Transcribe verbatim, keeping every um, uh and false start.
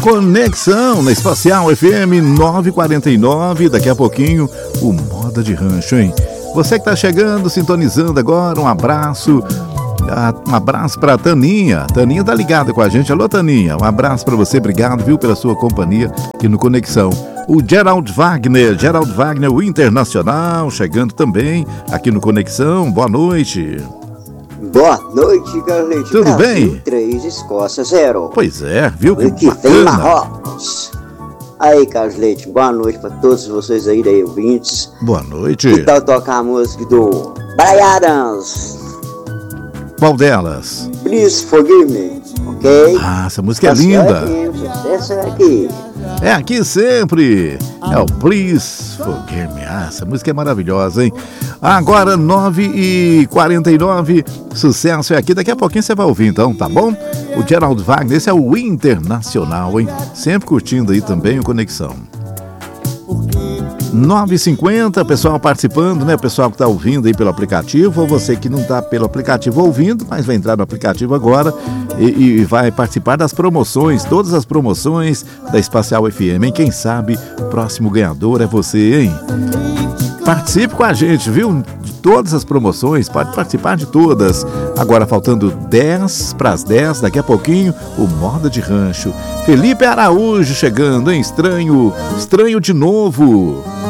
Conexão na Espacial F M novecentos e quarenta e nove. Daqui a pouquinho, o Moda de Rancho, hein? Você que tá chegando, sintonizando agora, um abraço. Um abraço pra Taninha. Taninha tá ligada com a gente. Alô, Taninha. Um abraço pra você. Obrigado, viu, pela sua companhia aqui no Conexão. O Gerald Wagner. Gerald Wagner, o Internacional, chegando também aqui no Conexão. Boa noite. Boa noite, Carlete. Tudo Brasil, bem? três, Escócia, zero. Pois é, viu? Que, que vem Marrocos. Aí, Carlos Leite, boa noite pra todos vocês aí, daí, ouvintes. Boa noite. Que tal tocar a música do Bryan Adams? Qual delas? Please Forgive Me, ok? Ah, essa música é linda. Essa é aqui. É aqui sempre. É o Please Forgive Me. Ah, essa música é maravilhosa, hein? Agora, nove e quarenta e nove. Sucesso é aqui. Daqui a pouquinho você vai ouvir, então, tá bom? O Gerald Wagner, esse é o Internacional, hein? Sempre curtindo aí também o Conexão. nove e cinquenta, pessoal participando, né? Pessoal que tá ouvindo aí pelo aplicativo, ou você que não tá pelo aplicativo ouvindo, mas vai entrar no aplicativo agora e, e vai participar das promoções, todas as promoções da Espacial F M, hein? Quem sabe o próximo ganhador é você, hein? Participe com a gente, viu? De todas as promoções, pode participar de todas. Agora faltando dez para as dez, daqui a pouquinho, o Moda de Rancho. Felipe Araújo chegando, hein? Estranho, estranho de novo.